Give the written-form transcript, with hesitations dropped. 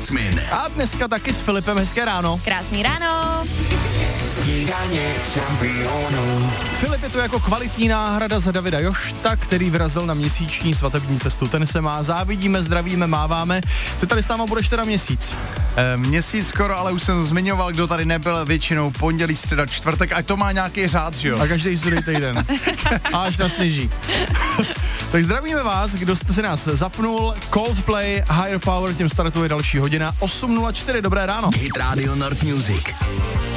Jasmin. A dneska taky s Filipem hezké ráno. Krásný ráno. Snídaně šampionů. Filip je to jako kvalitní náhrada za Davida Jošta, který vyrazil na měsíční svatební cestu. Ten se má, závidíme, zdravíme, máváme. Ty tady s náma budeš teda měsíc. Měsíc skoro, ale už jsem zmiňoval, kdo tady nebyl, většinou pondělí, středa, čtvrtek, ať to má nějaký řád, že jo? A každý studý týden. A až nasněží. Tak zdravíme vás, kdo jste si nás zapnul. Coldplay, Higher Power, tím startuje další hodina. 8.04, dobré ráno. Hit Radio Nord Music.